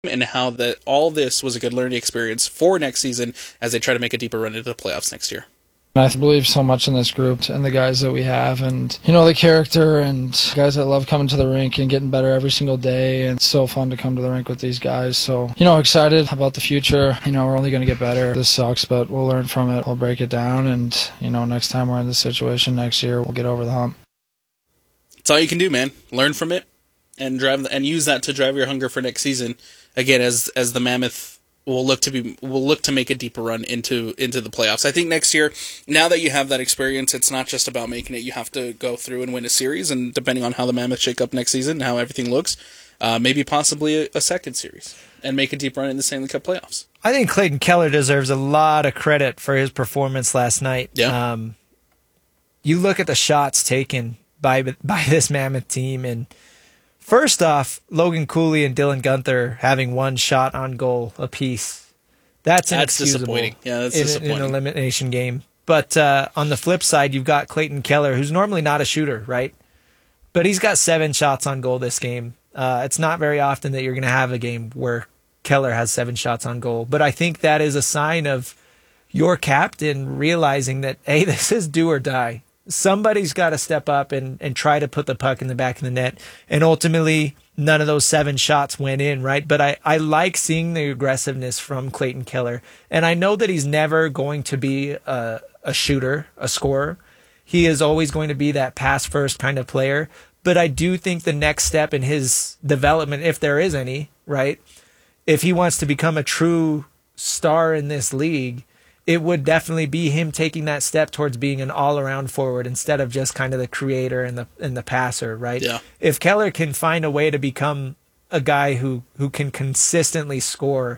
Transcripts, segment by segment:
and how that all this was a good learning experience for next season as they try to make a deeper run into the playoffs next year. I believe so much in this group and the guys that we have, and the character and guys that love coming to the rink and getting better every single day, and it's so fun to come to the rink with these guys. So excited about the future. We're only going to get better. This sucks, but we'll learn from it. We'll break it down, and next time we're in this situation next year, we'll get over the hump. It's all you can do, man. Learn from it and use that to drive your hunger for next season. Again, as the Mammoth will look to make a deeper run into the playoffs. I think next year, now that you have that experience, it's not just about making it. You have to go through and win a series, and depending on how the Mammoth shake up next season and how everything looks, maybe possibly a second series and make a deep run in the Stanley Cup playoffs. I think Clayton Keller deserves a lot of credit for his performance last night. Yeah. You look at the shots taken by this Mammoth team, and first off, Logan Cooley and Dylan Guenther having one shot on goal apiece. That's disappointing. Yeah, that's disappointing. In an elimination game. But on the flip side, you've got Clayton Keller, who's normally not a shooter, right? But he's got 7 shots on goal this game. It's not very often that you're going to have a game where Keller has 7 shots on goal. But I think that is a sign of your captain realizing that, hey, this is do or die. Somebody's got to step up and try to put the puck in the back of the net. And ultimately, none of those 7 shots went in, right? But I like seeing the aggressiveness from Clayton Keller. And I know that he's never going to be a shooter, a scorer. He is always going to be that pass-first kind of player. But I do think the next step in his development, if there is any, right, if he wants to become a true star in this league, it would definitely be him taking that step towards being an all-around forward instead of just kind of the creator and the passer, right? Yeah. If Keller can find a way to become a guy who can consistently score,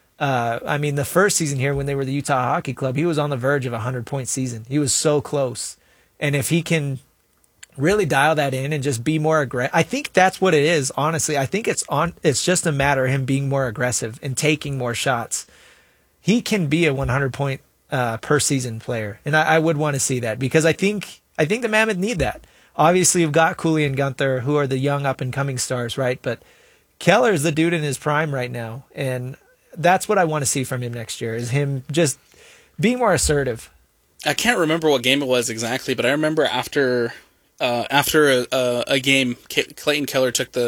the first season here when they were the Utah Hockey Club, he was on the verge of a 100-point season. He was so close. And if he can really dial that in and just be more aggressive, I think that's what it is, honestly. I think it's just a matter of him being more aggressive and taking more shots. He can be a 100-point per season player, and I would want to see that because I think the Mammoth need that. Obviously, you've got Cooley and Guenther, who are the young up-and-coming stars, right? But Keller's the dude in his prime right now, and that's what I want to see from him next year, is him just being more assertive. I can't remember what game it was exactly, but I remember after a game, Clayton Keller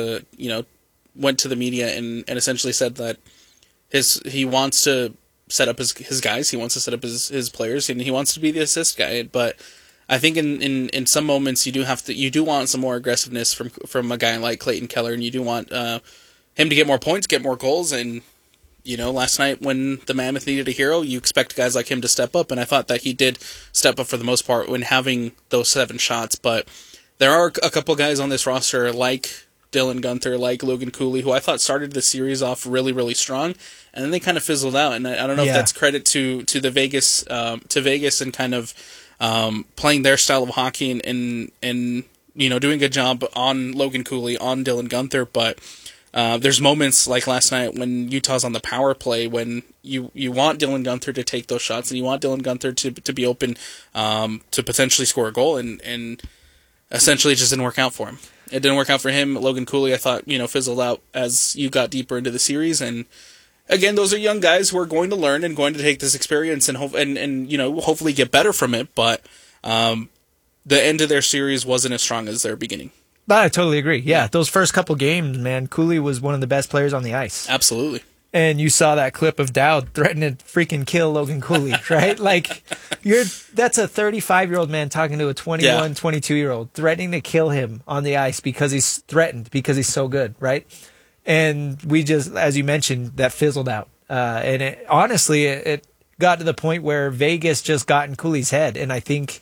went to the media and essentially said that he wants to set up his guys, he wants to set up his players, and he wants to be the assist guy. But I think in some moments you do want some more aggressiveness from a guy like Clayton Keller, and you do want him to get more points, get more goals. And last night when the Mammoth needed a hero, you expect guys like him to step up, and I thought that he did step up for the most part when having those 7 shots. But there are a couple guys on this roster like Dylan Guenther, like Logan Cooley, who I thought started the series off really, really strong, and then they kind of fizzled out. And I don't know if that's credit to the Vegas and kind of playing their style of hockey and doing a good job on Logan Cooley, on Dylan Guenther. But there's moments like last night when Utah's on the power play when you want Dylan Guenther to take those shots and you want Dylan Guenther to be open to potentially score a goal, and essentially it just didn't work out for him. It didn't work out for him. Logan Cooley, I thought, fizzled out as you got deeper into the series. And again, those are young guys who are going to learn and going to take this experience and hopefully get better from it. But the end of their series wasn't as strong as their beginning. I totally agree. Yeah, those first couple games, man, Cooley was one of the best players on the ice. Absolutely. And you saw that clip of Dowd threatening to freaking kill Logan Cooley, right? Like, that's a 35-year-old man talking to a 21, 22-year-old, threatening to kill him on the ice because he's threatened, because he's so good, right? And we just, as you mentioned, that fizzled out. And honestly, it got to the point where Vegas just got in Cooley's head. And I think,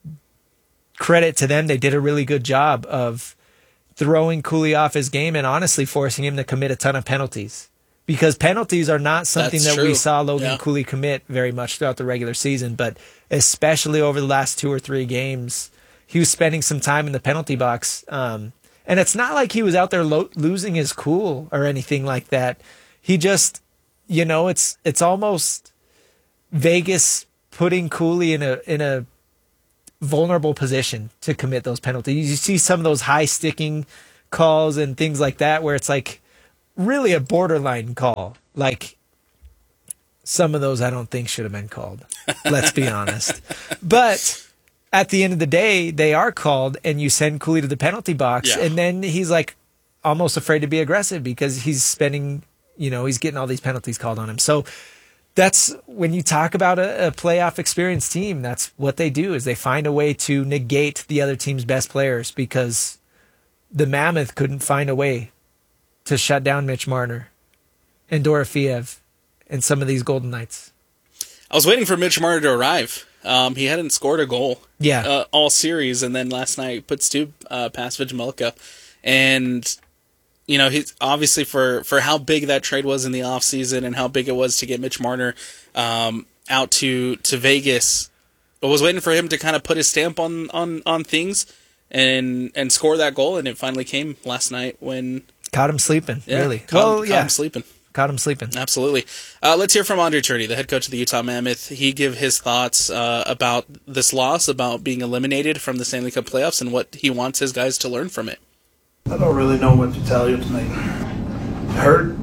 credit to them, they did a really good job of throwing Cooley off his game and honestly forcing him to commit a ton of penalties. Because penalties are not something that we saw Logan Cooley commit very much throughout the regular season, but especially over the last 2 or 3 games, he was spending some time in the penalty box. And it's not like he was out there losing his cool or anything like that. He just, it's almost Vegas putting Cooley in a vulnerable position to commit those penalties. You see some of those high sticking calls and things like that where it's like, really a borderline call. Like, some of those I don't think should have been called. Let's be honest. But at the end of the day, they are called, and you send Cooley to the penalty box, and then he's like almost afraid to be aggressive because he's spending, he's getting all these penalties called on him. So that's when you talk about a playoff experienced team, that's what they do, is they find a way to negate the other team's best players, because the Mammoth couldn't find a way to shut down Mitch Marner and Dorofeev and some of these Golden Knights. I was waiting for Mitch Marner to arrive. He hadn't scored a goal all series, and then last night puts two past Vejmelka. And, he's obviously for how big that trade was in the offseason and how big it was to get Mitch Marner out to Vegas. I was waiting for him to kind of put his stamp on things and score that goal, and it finally came last night when... Caught him sleeping, really. Caught him sleeping. Caught him sleeping. Absolutely. Let's hear from Andre Tourigny, the head coach of the Utah Mammoth. He give his thoughts about this loss, about being eliminated from the Stanley Cup playoffs, and what he wants his guys to learn from it. I don't really know what to tell you tonight. Hurt.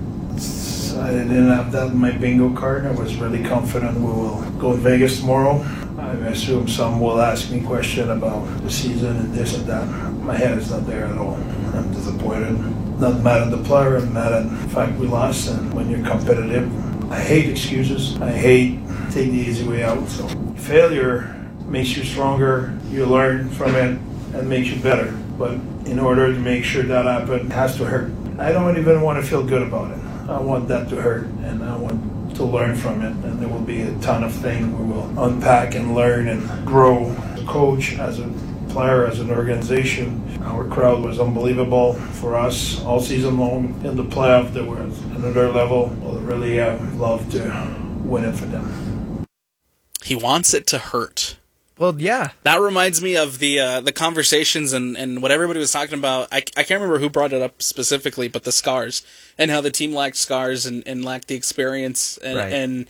I didn't have that in my bingo card. I was really confident we will go to Vegas tomorrow. I assume some will ask me a question about the season and this and that. My head is not there at all. I'm disappointed. Not mad at the player, I'm mad at the fact we lost. And when you're competitive, I hate excuses. I hate taking the easy way out. So failure makes you stronger. You learn from it and makes you better. But in order to make sure that happens, it has to hurt. I don't even want to feel good about it. I want that to hurt, and I want to learn from it. And there will be a ton of things we will unpack and learn and grow as a coach, as a player, as an organization. Our crowd was unbelievable for us all season long. In the playoff, they were at another level. Well, really love to win it for them. He wants it to hurt. Well, yeah. That reminds me of the conversations and what everybody was talking about. I can't remember who brought it up specifically, but the scars and how the team lacked scars and lacked the experience. And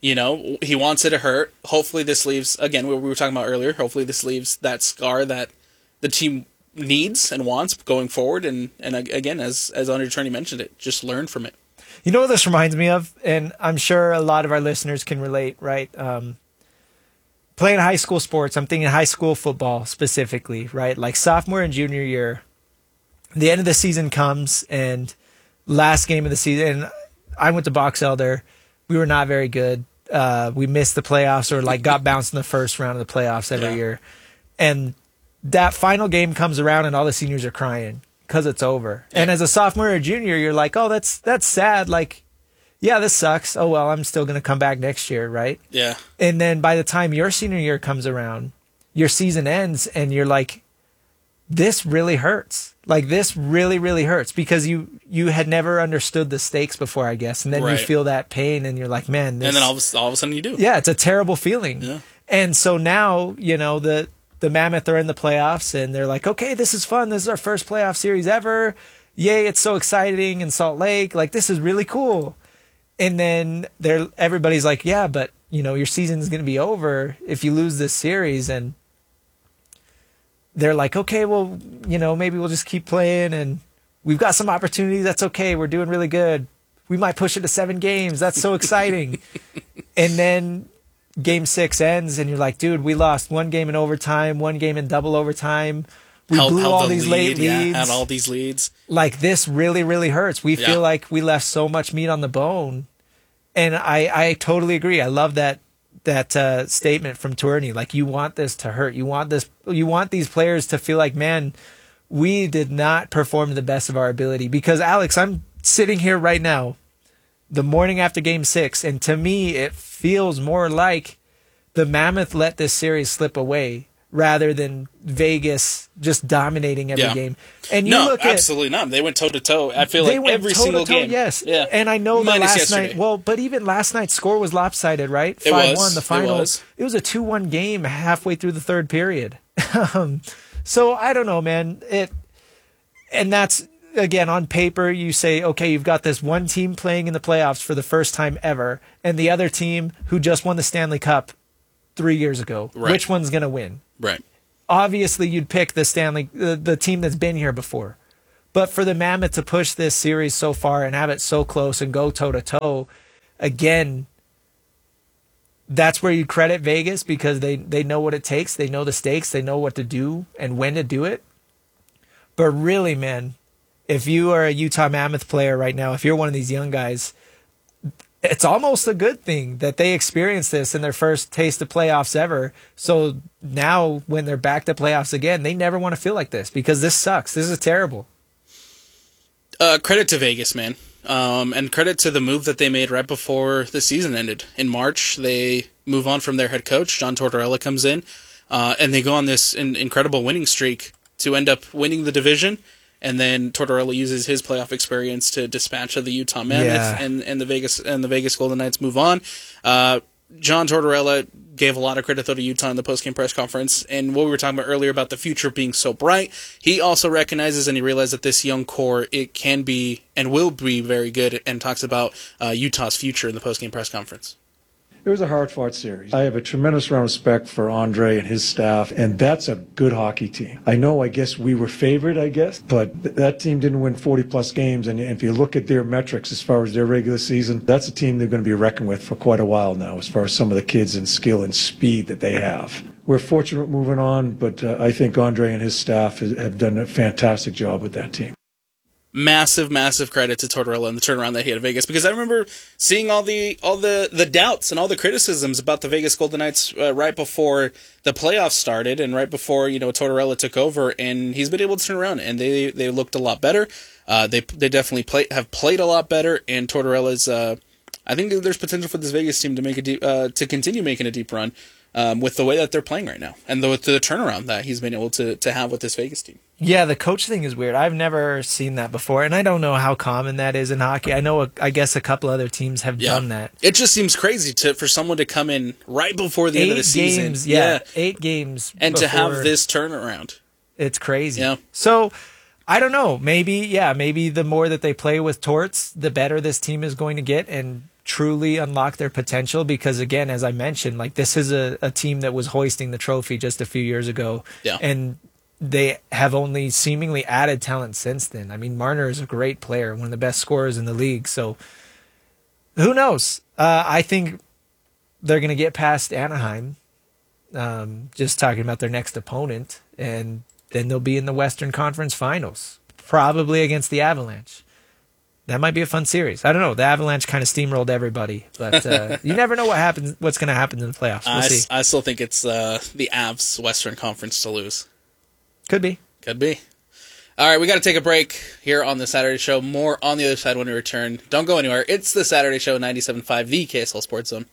he wants it to hurt. Hopefully this leaves, again, what we were talking about earlier, hopefully this leaves that scar that the team needs and wants going forward. And again, as Andre Tourigny mentioned it, just learn from it. You know what this reminds me of? And I'm sure a lot of our listeners can relate, right? Playing high school sports, I'm thinking high school football specifically, right? Like sophomore and junior year, the end of the season comes, and last game of the season, and I went to Box Elder. We were not very good. We missed the playoffs, or like got bounced in the first round of the playoffs every year. And that final game comes around, and all the seniors are crying because it's over. And as a sophomore or junior, you're like, oh, that's sad. Like, yeah, this sucks. Oh, well, I'm still going to come back next year, right? Yeah. And then by the time your senior year comes around, your season ends, and you're like, this really hurts. Like, this really, really hurts, because you had never understood the stakes before, I guess. And then you feel that pain, and you're like, man. This... And then all of a sudden you do. Yeah, it's a terrible feeling. Yeah. And so now, the Mammoth are in the playoffs, and they're like, okay, this is fun. This is our first playoff series ever. Yay, it's so exciting in Salt Lake. Like, this is really cool. And then everybody's like, yeah, but, your season's going to be over if you lose this series. And they're like, okay, well, maybe we'll just keep playing, and we've got some opportunities. That's okay. We're doing really good. We might push it to 7 games. That's so exciting. And then game 6 ends, and you're like, dude, we lost 1 game in overtime, 1 game in double overtime. We blew all these late leads. Had all these leads. Like, this really, really hurts. We feel like we left so much meat on the bone. And I totally agree. I love that statement from Tourigny. Like, you want this to hurt. You want these players to feel like, man, we did not perform to the best of our ability. Because, Alex, I'm sitting here right now, the morning after game 6, and to me, it feels more like the Mammoth let this series slip away, rather than Vegas just dominating every game. And you look at, absolutely not. They went toe-to-toe, I feel like, every single game. Yes. Yeah. And I know that last night, but even last night's score was lopsided, right? 5-1, the final. It was a 2-1 game halfway through the third period. So I don't know, man. And that's, again, on paper, you say, okay, you've got this one team playing in the playoffs for the first time ever, and the other team who just won the Stanley Cup 3 years ago. Right. Which one's going to win? Right. Obviously, you'd pick the team that's been here before. But for the Mammoth to push this series so far and have it so close and go toe-to-toe, again, that's where you credit Vegas because they know what it takes. They know the stakes. They know what to do and when to do it. But really, man, if you are a Utah Mammoth player right now, if you're one of these young guys, it's almost a good thing that they experienced this in their first taste of playoffs ever. So now when they're back to playoffs again, they never want to feel like this because this sucks. This is terrible. Credit to Vegas, man. And credit to the move that they made right before the season ended. In March, they move on from their head coach. John Tortorella comes in, and they go on this incredible winning streak to end up winning the division. And then Tortorella uses his playoff experience to dispatch of the Utah Mammoth, and the Vegas Golden Knights move on. John Tortorella gave a lot of credit, though, to Utah in the post-game press conference. And what we were talking about earlier about the future being so bright, he also recognizes and he realized that this young core, it can be and will be very good, and talks about Utah's future in the post-game press conference. It was a hard-fought series. I have a tremendous amount of respect for Andre and his staff, and that's a good hockey team. I guess we were favored, but that team didn't win 40-plus games, and if you look at their metrics as far as their regular season, that's a team they're going to be reckoned with for quite a while now as far as some of the kids and skill and speed that they have. We're fortunate moving on, but I think Andre and his staff have done a fantastic job with that team. Massive credit to Tortorella and the turnaround that he had at Vegas, because I remember seeing all the doubts and all the criticisms about the Vegas Golden Knights right before the playoffs started and right before Tortorella took over, and he's been able to turn around, and they looked a lot better. They definitely have played a lot better, and Tortorella's I think there's potential for this Vegas team to make to continue making a deep run with the way that they're playing right now, and with the turnaround that he's been able to have with this Vegas team. Yeah, the coach thing is weird. I've never seen that before, and I don't know how common that is in hockey. I guess a couple other teams have done that. It just seems crazy for someone to come in right before the end of the season. 8 games. And to have this turnaround. It's crazy. Yeah. So, I don't know. Maybe the more that they play with Torts, the better this team is going to get and truly unlock their potential, because again, as I mentioned, like this is a team that was hoisting the trophy just a few years ago. Yeah. And they have only seemingly added talent since then. I mean, Marner is a great player, one of the best scorers in the league. So who knows? I think they're going to get past Anaheim, just talking about their next opponent, and then they'll be in the Western Conference Finals, probably against the Avalanche. That might be a fun series. I don't know. The Avalanche kind of steamrolled everybody, but you never know what's going to happen in the playoffs. We'll see. I still think it's the Avs Western Conference to lose. Could be. All right, we got to take a break here on the Saturday Show. More on the other side when we return. Don't go anywhere. It's the Saturday Show, 97.5, the KSL Sports Zone.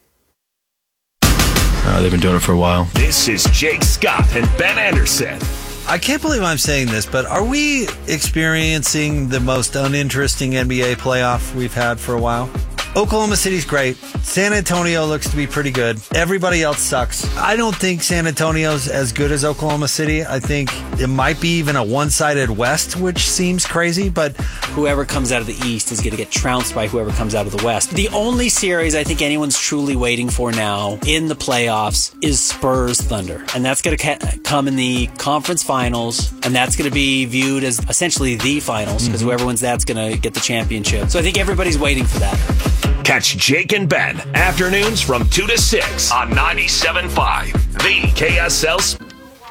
They've been doing it for a while. This is Jake Scott and Ben Anderson. I can't believe I'm saying this, but are we experiencing the most uninteresting NBA playoff we've had for a while? Oklahoma City's great. San Antonio looks to be pretty good. Everybody else sucks. I don't think San Antonio's as good as Oklahoma City. I think it might be even a one-sided West, which seems crazy, but whoever comes out of the East is going to get trounced by whoever comes out of the West. The only series I think anyone's truly waiting for now in the playoffs is Spurs Thunder. And that's going to come in the conference finals, and that's going to be viewed as essentially the finals, because whoever wins that's going to get the championship. So I think everybody's waiting for that. Catch Jake and Ben afternoons from 2 to 6 on 97.5, the KSL.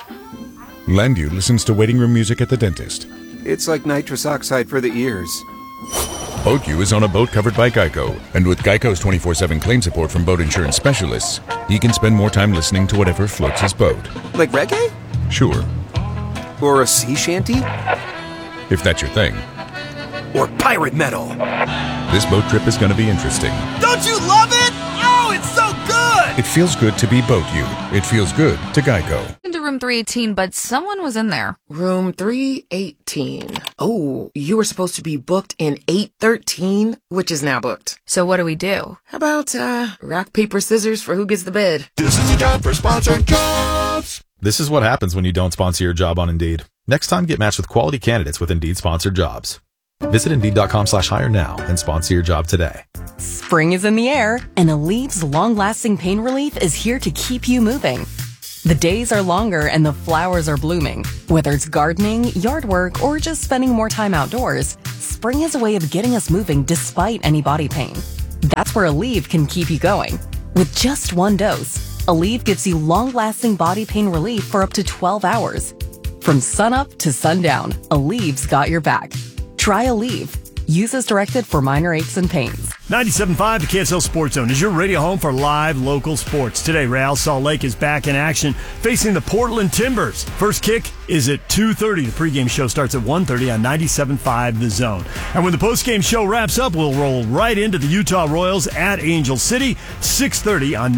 Landu listens to waiting room music at the dentist. It's like nitrous oxide for the ears. BoatU is on a boat covered by Geico, and with Geico's 24/7 claim support from boat insurance specialists, he can spend more time listening to whatever floats his boat. Like reggae? Sure. Or a sea shanty? If that's your thing. Or pirate metal. This boat trip is going to be interesting. Don't you love it? Oh, it's so good! It feels good to be BoatU. It feels good to Geico. Into room 318, but someone was in there. Room 318. Oh, you were supposed to be booked in 813, which is now booked. So what do we do? How about, rock, paper, scissors for who gets the bid? This is the time for sponsored jobs. This is what happens when you don't sponsor your job on Indeed. Next time, get matched with quality candidates with Indeed sponsored jobs. Visit Indeed.com/hire now and sponsor your job today. Spring is in the air, and Alleve's long-lasting pain relief is here to keep you moving. The days are longer and the flowers are blooming. Whether it's gardening, yard work, or just spending more time outdoors, spring has a way of getting us moving despite any body pain. That's where Aleve can keep you going. With just one dose, Aleve gives you long-lasting body pain relief for up to 12 hours. From sunup to sundown, Aleve's got your back. Try Aleve. Use as directed for minor aches and pains. 97.5, the KSL Sports Zone is your radio home for live local sports. Today, Real Salt Lake is back in action facing the Portland Timbers. First kick is at 2:30. The pregame show starts at 1:30 on 97.5 The Zone. And when the postgame show wraps up, we'll roll right into the Utah Royals at Angel City, 6:30 on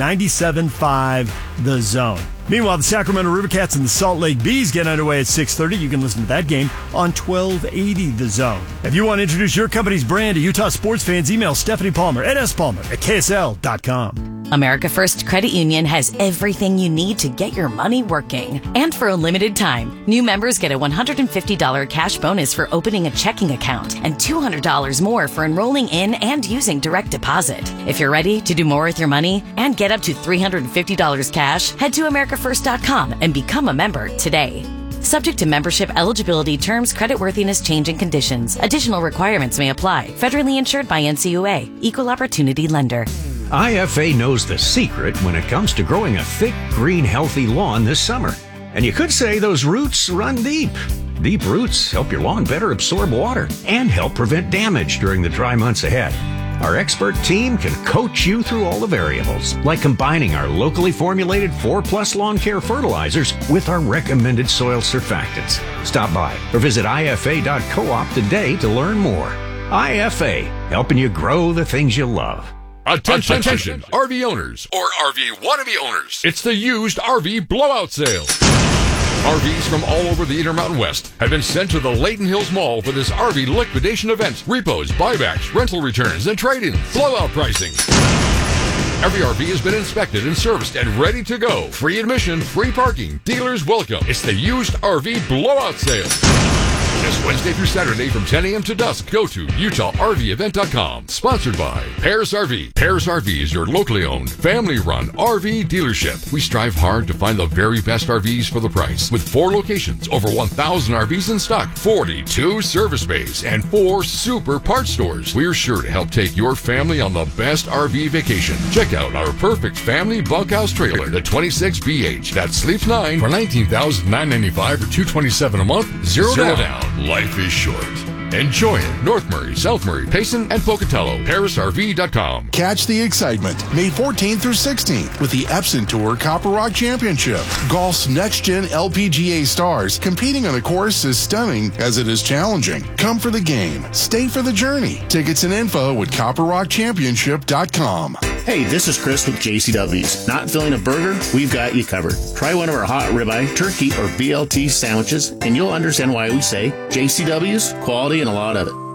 97.5 The Zone. Meanwhile, the Sacramento Rivercats and the Salt Lake Bees get underway at 6:30. You can listen to that game on 1280 The Zone. If you want to introduce your company's brand to Utah sports fans, email Stephanie Palmer at spalmer@ksl.com. America First Credit Union has everything you need to get your money working. And for a limited time, new members get a $150 cash bonus for opening a checking account and $200 more for enrolling in and using direct deposit. If you're ready to do more with your money and get up to $350 cash, head to AmericaFirst.com and become a member today. Subject to membership eligibility terms, creditworthiness, changing conditions. Additional requirements may apply. Federally insured by NCUA. Equal Opportunity Lender. IFA knows the secret when it comes to growing a thick, green, healthy lawn this summer. And you could say those roots run deep. Deep roots help your lawn better absorb water and help prevent damage during the dry months ahead. Our expert team can coach you through all the variables, like combining our locally formulated 4+ lawn care fertilizers with our recommended soil surfactants. Stop by or visit ifa.coop today to learn more. IFA, helping you grow the things you love. Attention, RV owners or RV wannabe owners. It's the used RV blowout sale. RVs from all over the Intermountain West have been sent to the Layton Hills Mall for this RV liquidation event. Repos, buybacks, rental returns, and trade-ins. Blowout pricing. Every RV has been inspected and serviced and ready to go. Free admission, free parking. Dealers welcome. It's the used RV blowout sale. This Wednesday through Saturday from 10 a.m. to dusk. Go to UtahRVEvent.com. Sponsored by Paris RV. Paris RV is your locally owned, family-run RV dealership. We strive hard to find the very best RVs for the price. With 4 locations, over 1,000 RVs in stock, 42 service bays, and 4 super parts stores. We're sure to help take your family on the best RV vacation. Check out our perfect family bunkhouse trailer, the 26BH. That sleeps 9 for $19,995 or $227 a month. Zero down. Life is short. Enjoy it. North Murray, South Murray, Payson, and Pocatello. ParisRV.com. Catch the excitement May 14th through 16th with the Epson Tour Copper Rock Championship. Golf's next-gen LPGA stars competing on a course as stunning as it is challenging. Come for the game. Stay for the journey. Tickets and info at CopperRockChampionship.com. Hey, this is Chris with JCW's. Not feeling a burger? We've got you covered. Try one of our hot ribeye, turkey, or BLT sandwiches, and you'll understand why we say JCW's, quality and a lot of it.